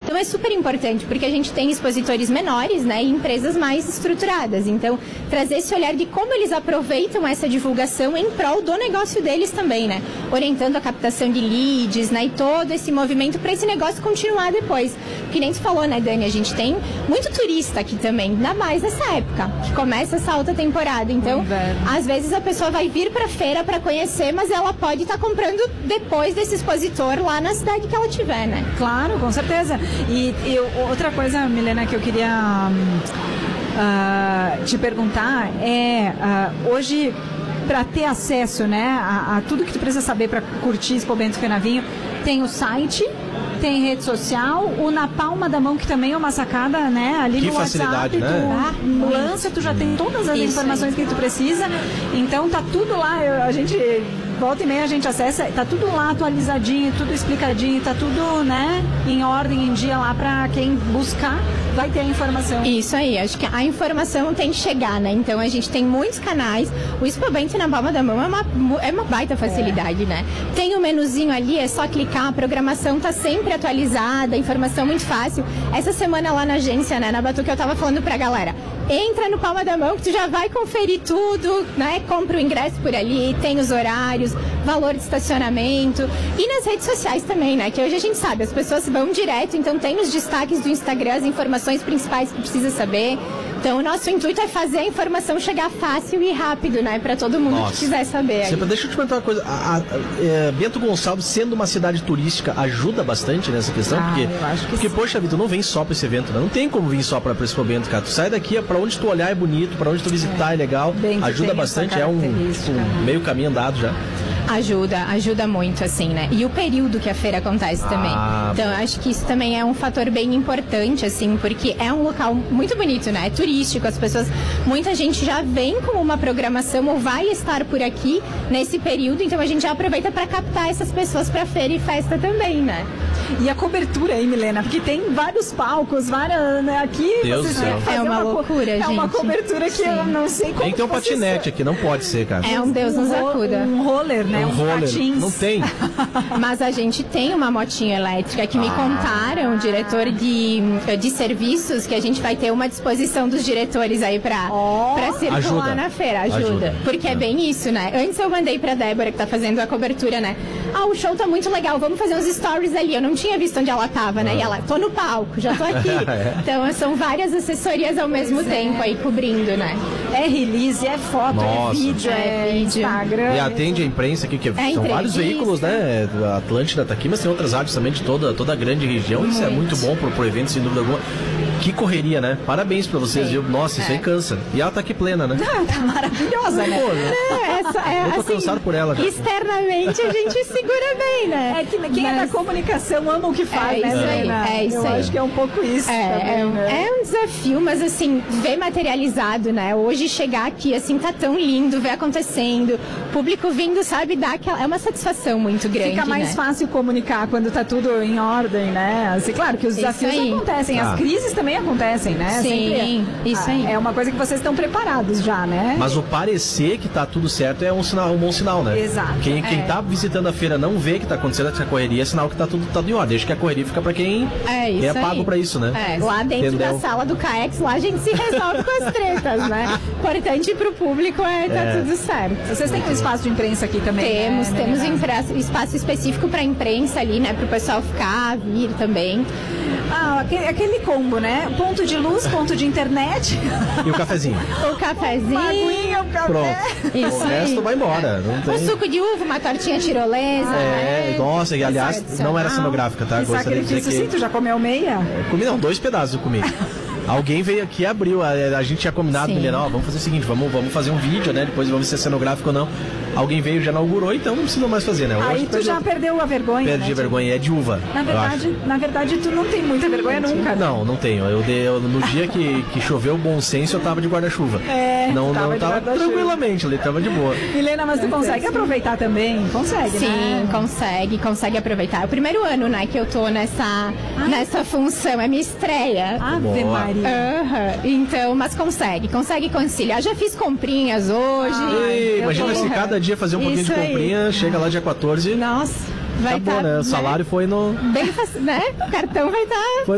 Então é super importante, porque a gente tem expositores menores, né, e empresas mais estruturadas. Então, trazer esse olhar de como eles aproveitam essa divulgação em prol do negócio deles também, né? Orientando a captação de leads, né, e todo esse movimento para esse negócio continuar depois. Que nem tu falou, né, Dani? A gente tem muito turista aqui também, ainda mais nessa época, que começa essa alta temporada. Então, às vezes a pessoa vai vir para a feira para conhecer, mas ela pode estar comprando depois desse expositor lá na cidade que ela tiver, né? Claro, com certeza. E outra coisa, Milena, que eu queria te perguntar é, hoje, para ter acesso, né, a tudo que tu precisa saber para curtir Expo Bento Fenavinho, tem o site, tem rede social, o Na Palma da Mão, que também é uma sacada, né? Ali que no WhatsApp, né? tu lança, tu já tem todas as informações que tu precisa. Então tá tudo lá, a gente volta e meia a gente acessa, tá tudo lá atualizadinho, tudo explicadinho, tá tudo, né, em ordem, em dia lá para quem buscar vai ter a informação. Isso aí, acho que a informação tem que chegar, né? Então a gente tem muitos canais, o Expo Bento na palma da mão é uma baita facilidade, né? Tem o menuzinho ali, é só clicar, a programação tá sempre atualizada, a informação muito fácil. Essa semana lá na agência, né, na Batuque, eu tava falando pra galera, entra no Palma da Mão que tu já vai conferir tudo, né? Compra o ingresso por ali, tem os horários, valor de estacionamento e nas redes sociais também, né? Que hoje a gente sabe, as pessoas vão direto, então tem os destaques do Instagram, as informações principais que precisa saber. Então o nosso intuito é fazer a informação chegar fácil e rápido, né? Para todo mundo que quiser saber. Deixa eu te perguntar uma coisa, Bento Gonçalves sendo uma cidade turística ajuda bastante nessa questão? Porque poxa vida, tu não vem só para esse evento, né? Não tem como vir só para Expo Bento, cara. Tu sai daqui, para onde tu olhar é bonito, para onde tu visitar é legal, ajuda bastante, é meio caminho andado já. Ajuda muito, assim, né? E o período que a feira acontece também. Então, acho que isso também é um fator bem importante, assim, porque é um local muito bonito, né? É turístico, as pessoas, muita gente já vem com uma programação ou vai estar por aqui nesse período, então a gente já aproveita para captar essas pessoas para feira e festa também, né? E a cobertura aí, Milena, porque tem vários palcos, várias, né, aqui é uma loucura, gente. É uma cobertura que eu não sei como. Tem que ter um patinete aqui, não pode ser, cara. É um Deus nos acuda. Um roller, né? Um patins. Não tem. Mas a gente tem uma motinha elétrica que me contaram, o diretor de serviços, que a gente vai ter uma disposição dos diretores aí pra circular na feira. Ajuda. Porque é bem isso, né? Antes eu mandei pra Débora, que tá fazendo a cobertura, né? O show tá muito legal, vamos fazer uns stories ali. Eu não tinha visto onde ela tava, né? E ela, tô no palco, já tô aqui. Então são várias assessorias ao mesmo tempo aí cobrindo, né? É release, é foto, é vídeo, Instagram. E atende a imprensa aqui, que são vários veículos, né? A Atlântida tá aqui, mas tem outras rádios também de toda a grande região. Isso é muito bom pro evento, sem dúvida alguma. Que correria, né? Parabéns pra vocês, viu? Nossa, isso aí cansa. E ela tá aqui plena, né? Tá maravilhosa, né? Eu tô cansado por ela já. Externamente a gente segura bem, né? É que quem é da comunicação ama o que faz, né? É isso aí. Eu acho que é um pouco isso também, né? É um desafio, mas assim, ver materializado, né? Hoje chegar aqui, assim, tá tão lindo, ver acontecendo, público vindo, sabe, dá aquela... É uma satisfação muito grande, fica mais fácil comunicar quando tá tudo em ordem, né? Assim, claro que os desafios acontecem, as crises também acontecem, né? Sim, isso aí. É uma coisa que vocês estão preparados já, né? Mas o parecer que tá tudo certo é um bom sinal, né? Exato. Quem tá visitando a feira não vê que tá acontecendo essa correria, é sinal que tá tudo em ordem. Deixa que a correria fica pra quem é pago pra isso, né? Lá dentro da sala do CAEX, lá a gente se resolve com as tretas, né? Importante pro público tá tudo certo. Vocês têm um espaço de imprensa aqui também? Temos um espaço específico pra imprensa ali, né? Pro pessoal vir também. Aquele combo, né? Ponto de luz, ponto de internet. E o cafezinho. Uma aguinha, o café. Pronto. Isso o resto vai embora. Não tem... Um suco de uva, uma tortinha tirolesa. Nossa, e aliás, não era cenográfica, tá? Gostaria de dizer que... tu já comeu meia? Comi não, 2 pedaços eu comi. Alguém veio aqui e abriu. A gente tinha combinado, Milena, vamos fazer o seguinte, vamos fazer um vídeo, né? Depois vamos ver se é cenográfico ou não. Alguém veio, já inaugurou, então não precisa mais fazer, né? Aí tu já perdeu a vergonha. Perdi a vergonha, é de uva. Na verdade, tu não tem muita vergonha nunca. Não tenho. No dia que choveu bom senso, eu tava de guarda-chuva. Não tava tranquilamente, ele tava de boa. Milena, mas tu consegue aproveitar também? Consegue, né? Sim, consegue aproveitar. É o primeiro ano, né, que eu tô nessa função, é minha estreia. Ave Maria. Então, mas consegue conciliar. Já fiz comprinhas hoje. Imagina se cada dia fazer um pouquinho de comprinha, chega lá dia 14. Nossa, vai tá bom, né? O salário foi no... Bem fácil, né? O cartão vai estar...